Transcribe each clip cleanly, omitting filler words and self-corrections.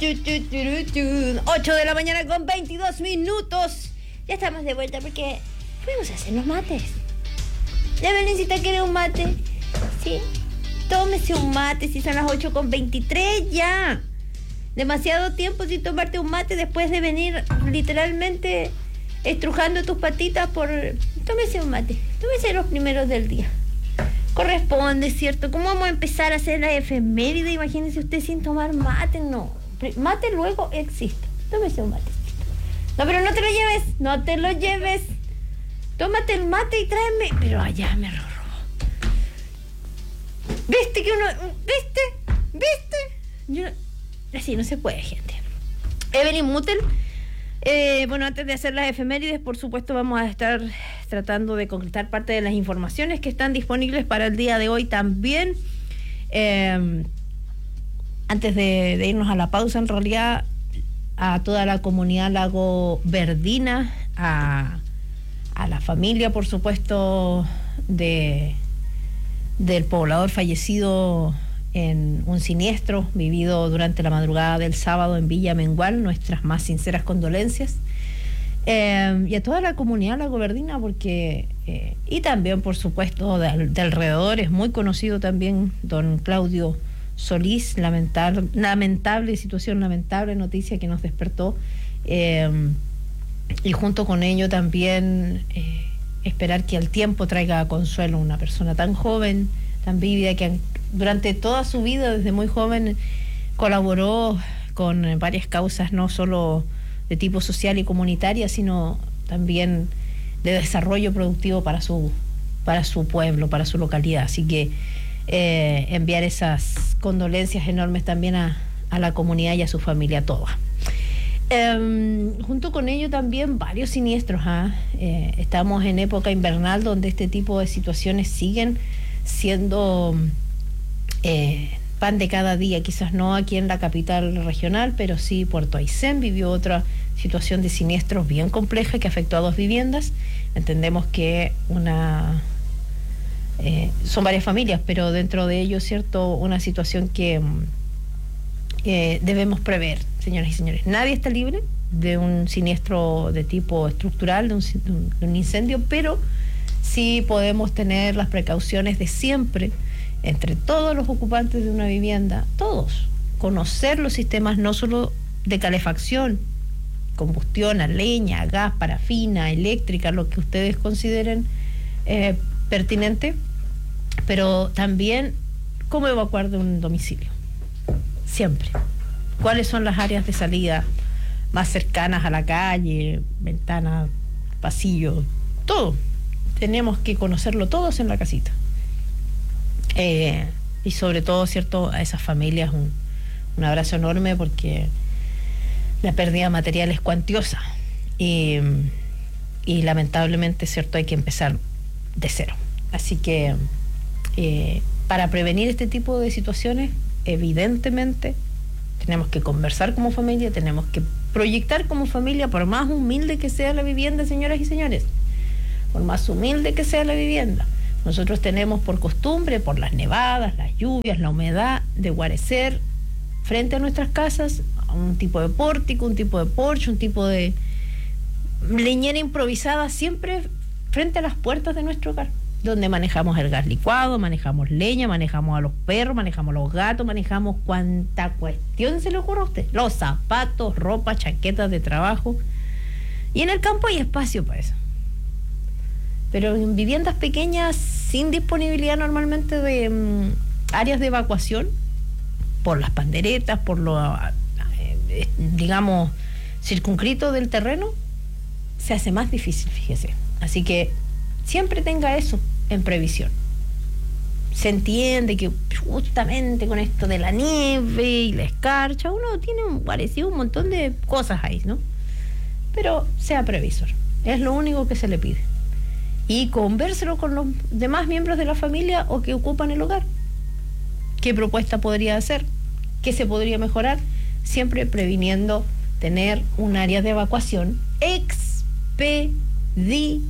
8 de la mañana con 22 minutos. Ya estamos de vuelta porque fuimos a hacer los mates. La Belencita quiere un mate. Sí, tómese un mate. Si son las 8 con 23 ya. Demasiado tiempo sin tomarte un mate después de venir literalmente estrujando tus patitas por... Tómese un mate. Tómese los primeros del día. Corresponde, ¿cierto? ¿Cómo vamos a empezar a hacer la efeméride? Imagínese usted sin tomar mate, no. Mate luego existe. Tómese un mate. No, pero no te lo lleves. No te lo lleves. Tómate el mate y tráeme. Pero allá me lo robó. ¿Viste que uno... ¿Viste? Yo... Así no se puede, gente. Evelyn Mutel. Bueno, antes de hacer las efemérides, por supuesto, vamos a estar tratando de concretar parte de las informaciones que están disponibles para el día de hoy también. Antes de irnos a la pausa, en realidad, a toda la comunidad lagoverdina, a la familia, por supuesto, del poblador fallecido en un siniestro vivido durante la madrugada del sábado en Villa Mengual, nuestras más sinceras condolencias. Y a toda la comunidad lagoverdina, porque y también, por supuesto, de alrededor, es muy conocido también don Claudio Solís, lamentable situación, lamentable noticia que nos despertó, y junto con ello también esperar que el tiempo traiga consuelo a una persona tan joven, tan vívida, que durante toda su vida, desde muy joven, colaboró con varias causas, no solo de tipo social y comunitaria, sino también de desarrollo productivo para su pueblo, para su localidad. Así que enviar esas condolencias enormes también a la comunidad y a su familia toda. Junto con ello también varios siniestros. Estamos en época invernal donde este tipo de situaciones siguen siendo pan de cada día, quizás no aquí en la capital regional, pero sí Puerto Aysén vivió otra situación de siniestros bien compleja que afectó a 2 viviendas. Entendemos que son varias familias, pero dentro de ellos, cierto, una situación que debemos prever, señoras y señores. Nadie está libre de un siniestro de tipo estructural, de un incendio, pero sí podemos tener las precauciones de siempre entre todos los ocupantes de una vivienda, todos, conocer los sistemas no solo de calefacción, combustión a leña, a gas, parafina, eléctrica, lo que ustedes consideren pertinente, pero también cómo evacuar de un domicilio, siempre. ¿Cuáles son las áreas de salida más cercanas a la calle, ventana, pasillo, todo? Tenemos que conocerlo todos en la casita. Y sobre todo, cierto, a esas familias un abrazo enorme, porque la pérdida material es cuantiosa y lamentablemente, cierto, hay que empezar de cero. Así que para prevenir este tipo de situaciones, evidentemente tenemos que conversar como familia, tenemos que proyectar como familia, por más humilde que sea la vivienda, señoras y señores, por más humilde que sea la vivienda. Nosotros tenemos por costumbre, por las nevadas, las lluvias, la humedad, de guarecer frente a nuestras casas un tipo de pórtico, un tipo de porche, un tipo de leñera improvisada, siempre frente a las puertas de nuestro hogar, donde manejamos el gas licuado, manejamos leña, manejamos a los perros, manejamos a los gatos, manejamos cuanta cuestión se le ocurra a usted, los zapatos, ropa, chaquetas de trabajo. Y en el campo hay espacio para eso. Pero en viviendas pequeñas, sin disponibilidad normalmente de áreas de evacuación, por las panderetas, por lo, digamos, circunscrito del terreno, se hace más difícil, fíjese. Así que siempre tenga eso en previsión. Se entiende que justamente con esto de la nieve y la escarcha, uno tiene parecido un montón de cosas ahí, ¿no? Pero sea previsor. Es lo único que se le pide. Y convérselo con los demás miembros de la familia o que ocupan el hogar. ¿Qué propuesta podría hacer? ¿Qué se podría mejorar? Siempre previniendo tener un área de evacuación expedita.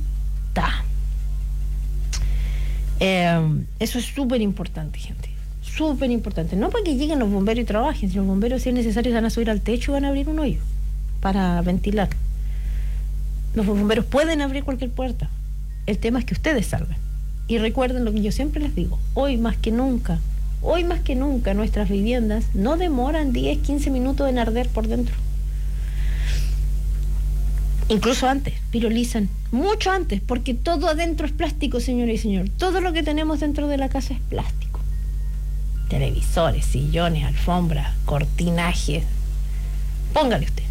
Eso es súper importante, gente. súper importante. No para que lleguen los bomberos y trabajen, si los bomberos, si es necesario, van a subir al techo y van a abrir un hoyo para ventilar. Los bomberos pueden abrir cualquier puerta. El tema es que ustedes salgan. Y recuerden lo que yo siempre les digo, hoy más que nunca, nuestras viviendas no demoran 10, 15 minutos en arder por dentro. Incluso antes, pirolizan, mucho antes, porque todo adentro es plástico, señores y señores. Todo lo que tenemos dentro de la casa es plástico. Televisores, sillones, alfombras, cortinajes. Póngale usted.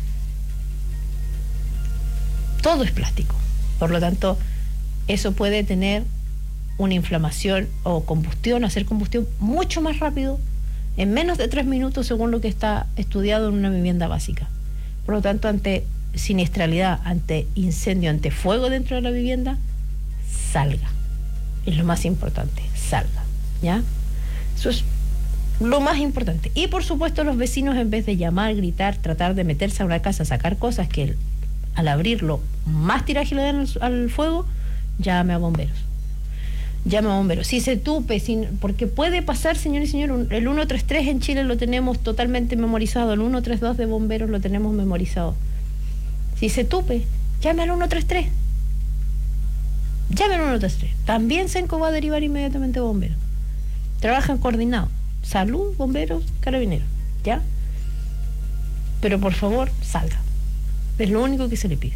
Todo es plástico. Por lo tanto, eso puede tener una inflamación o combustión, hacer combustión mucho más rápido, en menos de 3 minutos, según lo que está estudiado en una vivienda básica. Por lo tanto, ante siniestralidad, ante incendio, ante fuego dentro de la vivienda, salga. Es lo más importante, salga, ¿ya? Eso es lo más importante. Y por supuesto, los vecinos, en vez de llamar, gritar, tratar de meterse a una casa, sacar cosas que al abrirlo más tiraje le dan al fuego, llame a bomberos. Llame a bomberos. Si se tupe, porque puede pasar, señores y señores, el 133 en Chile lo tenemos totalmente memorizado, el 132 de bomberos lo tenemos memorizado. Si se tupe, llame al 133. Llame al 133. También Senco va a derivar inmediatamente a bomberos. Trabajan coordinados. Salud, bomberos, carabineros. ¿Ya? Pero por favor, salga. Es lo único que se le pide.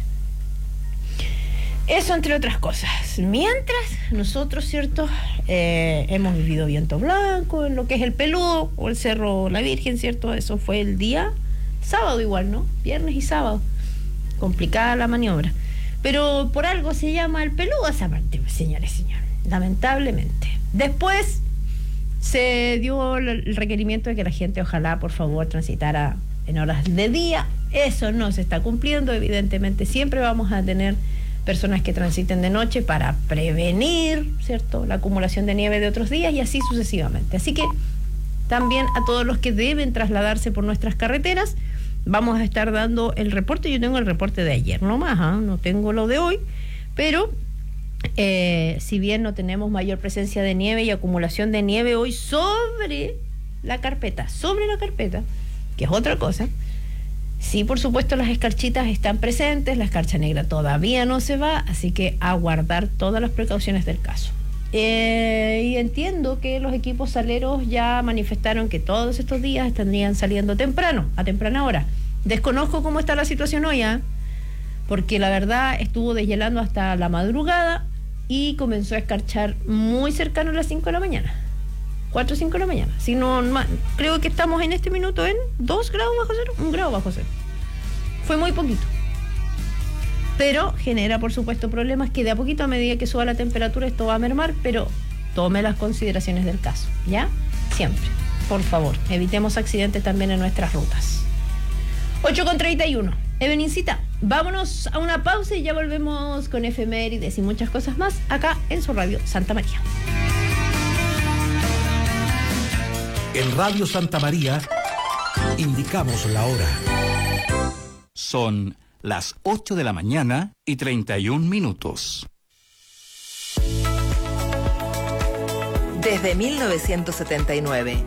Eso entre otras cosas. Mientras nosotros, ¿cierto? Hemos vivido viento blanco en lo que es el Peludo o el Cerro La Virgen, ¿cierto? Eso fue el día sábado igual, ¿no? Viernes y sábado. Complicada la maniobra. Pero por algo se llama el Peludo esa parte, señores y señores. Lamentablemente. Después se dio el requerimiento de que la gente, ojalá, por favor, transitara en horas de día. Eso no se está cumpliendo. Evidentemente, siempre vamos a tener personas que transiten de noche para prevenir, ¿cierto?, la acumulación de nieve de otros días y así sucesivamente. Así que también a todos los que deben trasladarse por nuestras carreteras, vamos a estar dando el reporte. Yo tengo el reporte de ayer nomás, no tengo lo de hoy, pero si bien no tenemos mayor presencia de nieve y acumulación de nieve hoy sobre la carpeta, que es otra cosa, sí, por supuesto, las escarchitas están presentes, la escarcha negra todavía no se va, así que a guardar todas las precauciones del caso. Y entiendo que los equipos saleros ya manifestaron que todos estos días estarían saliendo temprano, a temprana hora. Desconozco cómo está la situación hoy, porque la verdad estuvo deshielando hasta la madrugada y comenzó a escarchar muy cercano a las 5 de la mañana. 4 o 5 de la mañana. Si no, creo que estamos en este minuto en 2 grados bajo cero, 1 grado bajo cero. Fue muy poquito. Pero genera, por supuesto, problemas que de a poquito, a medida que suba la temperatura, esto va a mermar, pero tome las consideraciones del caso, ¿ya? Siempre. Por favor, evitemos accidentes también en nuestras rutas. 8:31. Evenincita, vámonos a una pausa y ya volvemos con efemérides y muchas cosas más acá en su radio Santa María. En Radio Santa María indicamos la hora. Son las 8 de la mañana y 31 minutos. Desde 1979,